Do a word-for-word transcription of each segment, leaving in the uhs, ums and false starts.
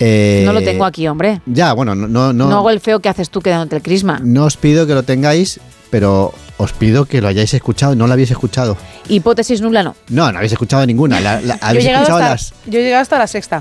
Eh, no lo tengo aquí, hombre. Ya, bueno, no, no, no. No hago el feo que haces tú quedándote el crisma. No os pido que lo tengáis, pero os pido que lo hayáis escuchado. No lo habéis escuchado. Hipótesis nula, no. No, no habéis escuchado ninguna. La, la, Yo he habéis llegado escuchado hasta, las. yo he llegado hasta la sexta.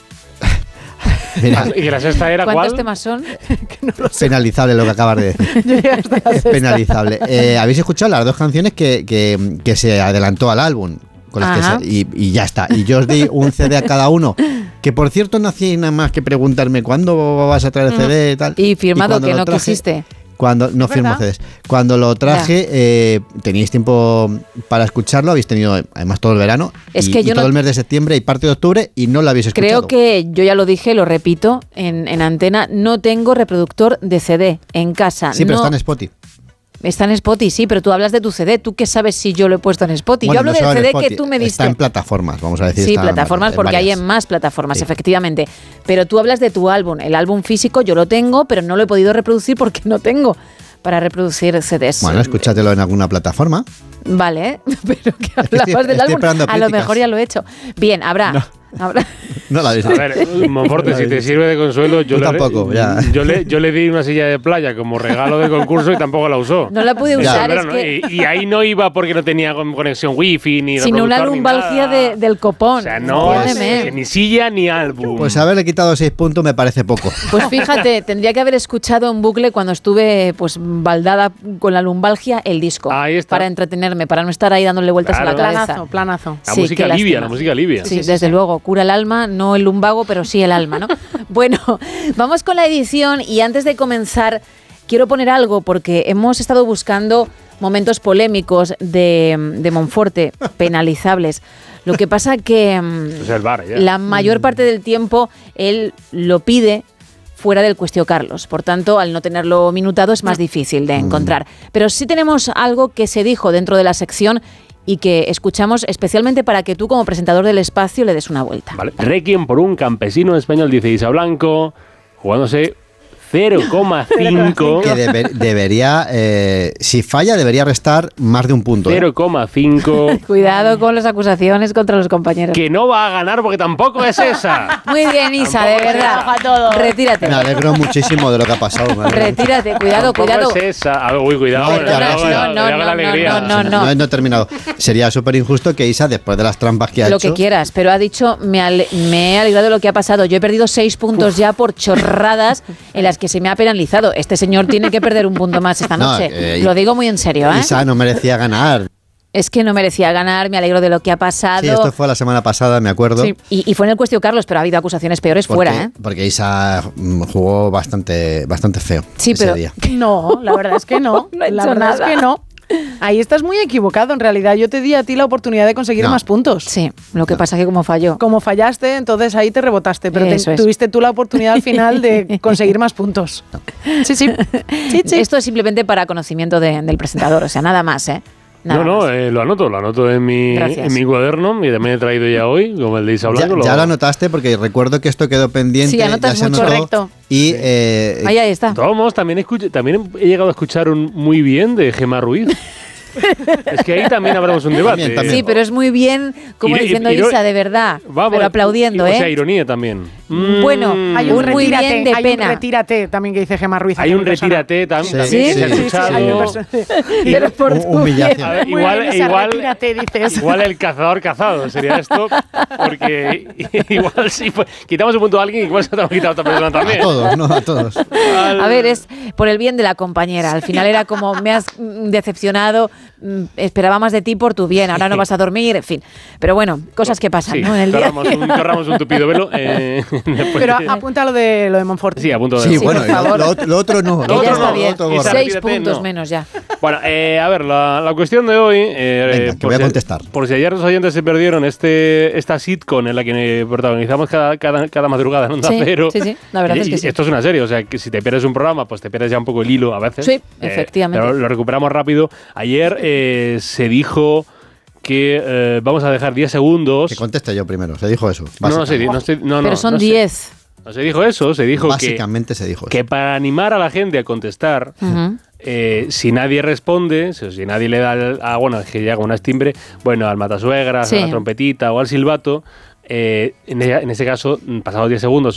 Mira, ¿Y la sexta era ¿Cuántos cuál? temas son? penalizable lo que acabas de decir. Yo llegué hasta la Es sexta. penalizable. Eh, habéis escuchado las dos canciones que, que, que se adelantó al álbum. Con las que Ajá. se, y, y ya está. Y yo os di un C D a cada uno. Que por cierto no hacíais nada más que preguntarme cuándo vas a traer el C D y tal. Y firmado cuando que lo no traje- quisiste. Cuando no ¿Es firmo verdad? C Ds. Cuando lo traje, eh, teníais tiempo para escucharlo, habéis tenido además todo el verano Es y, que y yo todo no- el mes de septiembre y parte de octubre y no lo habéis escuchado. Creo que yo ya lo dije, lo repito en, en antena, no tengo reproductor de C D en casa. Sí, pero no, está en Spotify. Está en Spotify, sí, pero tú hablas de tu C D. ¿Tú qué sabes si yo lo he puesto en Spotify? Bueno, yo hablo no solo del en C D Spotify, que tú me diste. Está en plataformas, vamos a decir. Sí, está en- plataformas, en porque hay varias. en más plataformas, Sí. efectivamente. Pero tú hablas de tu álbum. El álbum físico yo lo tengo, pero no lo he podido reproducir porque no tengo para reproducir C Ds. Bueno, escúchatelo en alguna plataforma. Vale, pero que Es que hablabas estoy- del estoy álbum. esperando A lo críticas. mejor ya lo he hecho. Bien, habrá. habrá. No la habéis A ver, Monforte, si te sirve de consuelo, yo, Tú le, tampoco, ya. yo, le, yo le di una silla de playa como regalo de concurso y tampoco la usó. No la pude Eso usar, es es verano, que... y, y ahí no iba porque no tenía con- conexión wifi ni Sin una reproductor ni lumbalgia nada. de- del copón. O sea, no, Entiéndeme. es- ni silla ni álbum. Pues haberle quitado seis puntos me parece poco. Pues fíjate, tendría que haber escuchado en bucle cuando estuve pues baldada con la lumbalgia el disco. Ahí está. Para entretenerme, para no estar ahí dándole vueltas Claro. a la cabeza. Planazo, planazo. la Sí, música qué alivia, lástima. la música alivia. Sí, desde luego, cura el alma, no el lumbago, pero sí el alma, ¿no? Bueno, vamos con la edición y antes de comenzar quiero poner algo porque hemos estado buscando momentos polémicos de, de Monforte, penalizables. Lo que pasa que mm, Es el bar, ya. la mayor parte del tiempo él lo pide fuera del Cuestión Carlos. Por tanto, al no tenerlo minutado es más difícil de encontrar. Pero sí tenemos algo que se dijo dentro de la sección y que escuchamos especialmente para que tú como presentador del espacio le des una vuelta. Vale. Requiem por un campesino español, dice Isa Blanco, jugándose cero coma cinco. Que debe- debería, eh, si falla, debería restar más de un punto. ¿eh? cero coma cinco. Cuidado con las acusaciones contra los compañeros. Que no va a ganar porque tampoco es esa. Muy bien, Isa, de verdad. Retírate. Me alegro muchísimo de lo que ha pasado. me alegro Retírate, cuidado, Tampoco cuidado. es esa. A ver, uy, cuidado. No, bueno, ya cuidado, ves, cuidado, no, no, cuidado con la no, alegría. no, no, mucho. No, no he terminado. Sería súper injusto que Isa, después de las trampas que ha Lo hecho... que quieras, pero ha dicho, me, ale- me he alegrado de lo que ha pasado. Yo he perdido seis puntos ya por chorradas en las que se me ha penalizado. Este señor tiene que perder un punto más esta No, noche. eh, lo digo muy en serio, ¿eh? Isa no merecía ganar. Es que no merecía ganar, me alegro de lo que ha pasado. Sí, esto fue la semana pasada, me acuerdo. Sí, y, y fue en el Cuestión Carlos, pero ha habido acusaciones peores Porque, fuera, ¿eh? porque Isa mm, jugó bastante, bastante feo Sí, ese pero- día. No, la verdad es que no. No ha la hecho verdad nada. es que no. Ahí estás muy equivocado, en realidad. Yo te di a ti la oportunidad de conseguir No. más puntos. Sí, lo que pasa es que como falló. Como fallaste, entonces ahí te rebotaste, pero te- Eso es. tuviste tú la oportunidad al final de conseguir más puntos. Sí, sí. Sí, sí. Esto es simplemente para conocimiento de- del presentador, o sea, nada más, ¿eh? Nada No, no, más. eh, lo anoto, lo anoto en mi, Gracias. en mi cuaderno y también he traído ya hoy, como el de Isa Ya, Blanco. ya lo anotaste porque recuerdo que esto quedó pendiente. Sí, anotas ya se mucho. anotó. Correcto. Y eh, Ahí, ahí está. Tomos, también, escucho, también he llegado a escuchar un muy bien de Gemma Ruiz. Es que ahí también habremos un debate. También, también. Sí, pero es muy bien, como Iro- diciendo iro- Isa, de verdad. Vamos, pero aplaudiendo, o ¿eh? sea, ironía también. Bueno, Mm. Hay un, Un muy retírate, bien de hay pena. un retírate también que dice Gemma Ruiz. Hay hacia un mi persona. retírate tam- Sí, también sí, que se ha sí, sí, escuchado. Hay un perso- Y- Pero por hu- tu humillación. bien. A ver, Muy igual, bien esa igual, retírate, dices. igual el cazador cazado sería esto, porque igual si fue- quitamos un punto a alguien, igual se te ha quitado a otra persona a también. todos, ¿no? A todos. Al- A ver, es por el bien de la compañera. Al final era como, me has mm, decepcionado, mm, esperaba más de ti por tu bien, ahora no vas a dormir, en fin. Pero bueno, cosas que pasan, Sí, ¿no? En el día. corramos un, corramos un tupido velo. eh, después Pero de- apunta lo de, lo de Monforte. sí, a punto de... Sí, Sí, bueno, por y lo, favor. lo- lo otro no. Que Lo ya otro está no, bien. lo otro Isa, borra. Seis retírate, puntos no. menos ya. Bueno, eh, a ver, la, la cuestión de hoy... eh, Venga, que por voy a si- contestar. Por si ayer los oyentes se perdieron este, esta sitcom en la que protagonizamos cada, cada, cada madrugada en Onda Sí, Cero. sí, sí, la verdad Y- es que y sí. Esto es una serie, o sea, que si te pierdes un programa, pues te pierdes ya un poco el hilo a veces. Sí, efectivamente. Pero lo recuperamos rápido. Ayer eh, se dijo que eh, vamos a dejar diez segundos... Que conteste yo primero. Se dijo eso. No, no, básicamente. se, no, estoy- no, no, Pero son no sé. diez. No se dijo eso, se dijo que, Básicamente se dijo que eso. para animar a la gente a contestar, Ujú. eh, si nadie responde, si, si nadie le da al, a, bueno, es que llega un timbre, bueno, al matasuegras, Sí. a la trompetita o al silbato, eh, en, e- en ese caso, pasados diez segundos,